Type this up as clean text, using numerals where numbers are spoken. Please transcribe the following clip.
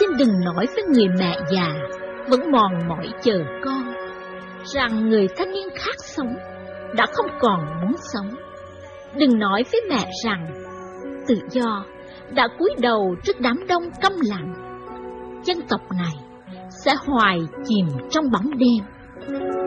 Nhưng đừng nói với người mẹ già vẫn mòn mỏi chờ con rằng người thanh niên khát sống đã không còn muốn sống. Đừng nói với mẹ rằng tự do đã cúi đầu trước đám đông câm lặng. Dân tộc này sẽ hoài chìm trong bóng đêm.